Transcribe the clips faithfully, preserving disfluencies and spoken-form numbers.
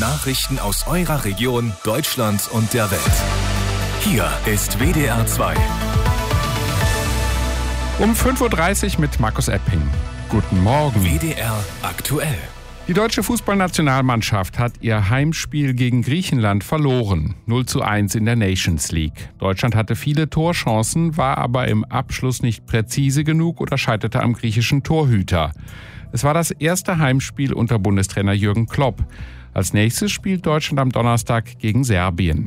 Nachrichten aus eurer Region, Deutschland und der Welt. Hier ist W D R zwei. Um fünf Uhr dreißig mit Markus Epping. Guten Morgen. W D R aktuell. Die deutsche Fußballnationalmannschaft hat ihr Heimspiel gegen Griechenland verloren. null zu eins in der Nations League. Deutschland hatte viele Torchancen, war aber im Abschluss nicht präzise genug oder scheiterte am griechischen Torhüter. Es war das erste Heimspiel unter Bundestrainer Jürgen Klopp. Als nächstes spielt Deutschland am Donnerstag gegen Serbien.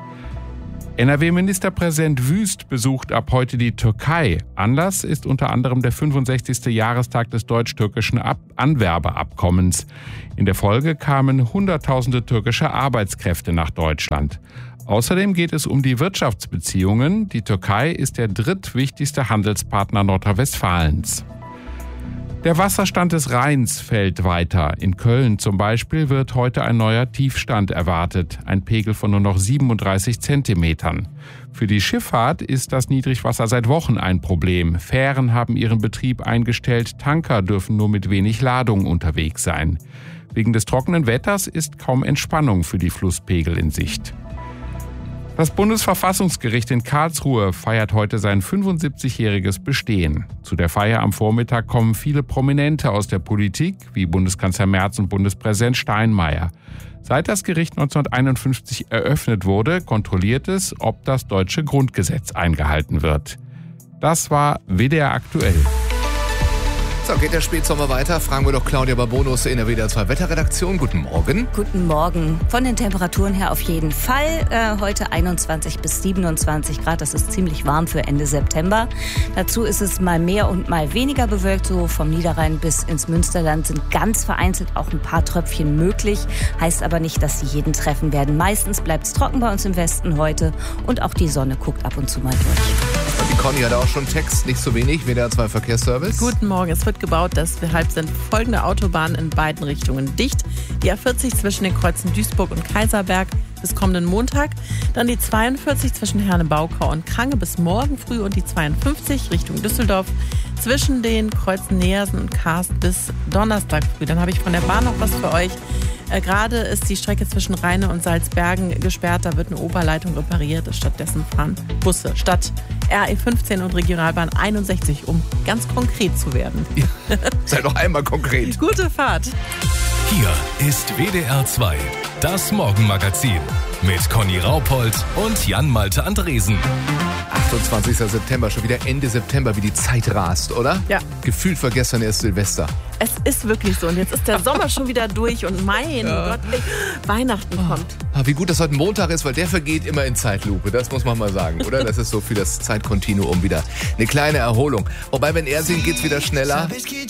N R W-Ministerpräsident Wüst besucht ab heute die Türkei. Anlass ist unter anderem der fünfundsechzigste Jahrestag des deutsch-türkischen Ab- Anwerbeabkommens. In der Folge kamen Hunderttausende türkische Arbeitskräfte nach Deutschland. Außerdem geht es um die Wirtschaftsbeziehungen. Die Türkei ist der drittwichtigste Handelspartner Nordrhein-Westfalens. Der Wasserstand des Rheins fällt weiter. In Köln zum Beispiel wird heute ein neuer Tiefstand erwartet, ein Pegel von nur noch siebenunddreißig Zentimetern. Für die Schifffahrt ist das Niedrigwasser seit Wochen ein Problem. Fähren haben ihren Betrieb eingestellt, Tanker dürfen nur mit wenig Ladung unterwegs sein. Wegen des trockenen Wetters ist kaum Entspannung für die Flusspegel in Sicht. Das Bundesverfassungsgericht in Karlsruhe feiert heute sein fünfundsiebzigjähriges Bestehen. Zu der Feier am Vormittag kommen viele Prominente aus der Politik, wie Bundeskanzler Merz und Bundespräsident Steinmeier. Seit das Gericht neunzehnhunderteinundfünfzig eröffnet wurde, kontrolliert es, ob das deutsche Grundgesetz eingehalten wird. Das war W D R aktuell. So, geht der Spätsommer weiter? Fragen wir doch Claudia Babonus in der W D R zwei Wetterredaktion. Guten Morgen. Guten Morgen. Von den Temperaturen her auf jeden Fall. Äh, heute einundzwanzig bis siebenundzwanzig Grad. Das ist ziemlich warm für Ende September. Dazu ist es mal mehr und mal weniger bewölkt. So vom Niederrhein bis ins Münsterland sind ganz vereinzelt auch ein paar Tröpfchen möglich. Heißt aber nicht, dass sie jeden treffen werden. Meistens bleibt es trocken bei uns im Westen heute. Und auch die Sonne guckt ab und zu mal durch. Und die Conny hat auch schon Text, nicht so wenig. W D R zwei Verkehrsservice. Guten Morgen. Es wird gebaut, deshalb sind folgende Autobahnen in beiden Richtungen dicht. Die A vierzig zwischen den Kreuzen Duisburg und Kaiserberg bis kommenden Montag. Dann die zweiundvierzig zwischen Herne-Baukau und Krange bis morgen früh und die zweiundfünfzig Richtung Düsseldorf zwischen den Kreuzen Neersen und Karst bis Donnerstag früh. Dann habe ich von der Bahn noch was für euch. Äh, gerade ist die Strecke zwischen Rheine und Salzbergen gesperrt. Da wird eine Oberleitung repariert. Stattdessen fahren Busse statt R E fünfzehn und Regionalbahn einundsechzig, um ganz konkret zu werden. Ja, sei doch einmal konkret. Gute Fahrt. Hier ist W D R zwei, das Morgenmagazin mit Conny Raupold und Jan-Malte Andresen. achtundzwanzigster September, schon wieder Ende September, wie die Zeit rast, oder? Ja. Gefühlt war gestern erst Silvester. Es ist wirklich so. Und jetzt ist der Sommer schon wieder durch und mein Ja. Gott, ey, Weihnachten kommt. Ah, wie gut, dass heute Montag ist, weil der vergeht immer in Zeitlupe. Das muss man mal sagen, oder? Das ist so für das Zeitkontinuum wieder eine kleine Erholung. Wobei, wenn er singt, geht's wieder schneller.